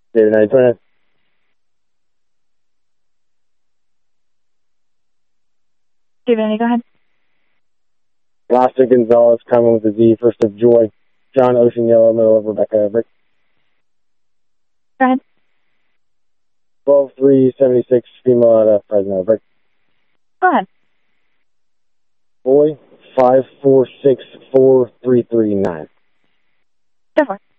David 929. David, go ahead. Rasta Gonzalez, coming with a Z, first of Joy. John Ocean Yellow, middle of Rebecca Everett. Go ahead. 12376, female out of Fresno Everett. Go ahead. Boy, 5464339. Go for it.